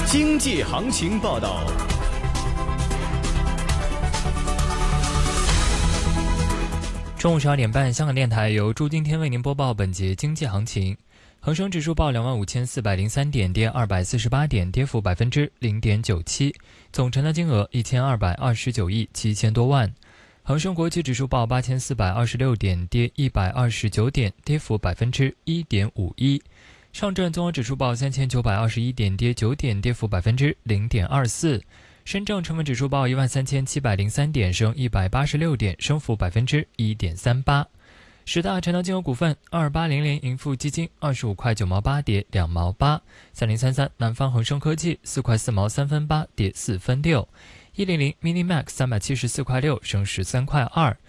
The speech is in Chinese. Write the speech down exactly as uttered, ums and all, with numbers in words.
经济行情报道。 中午十二点半，香港电台由朱今天为您播报本节经济行情。恒生指数报两万五千四百零三点，跌二百四十八点，跌幅百分之零点九七，总成交金额一千二百二十九亿七千多万。恒生国际指数报八千四百二十六点，跌一百二十九点，跌幅百分之一点五一。上证综合指数报三千九百二十一点，跌九点，跌幅百分之零点二四。深证成分指数报一万三千七百零三点，升一百八十六点，升幅百分之一点三八。十大成交金额股份：二八零零盈富基金二十五块九毛八，跌两毛八；三零三三南方恒生科技四块四毛三分八，跌四分六；一零零 Mini Max 三百七十四块六，升十三块二；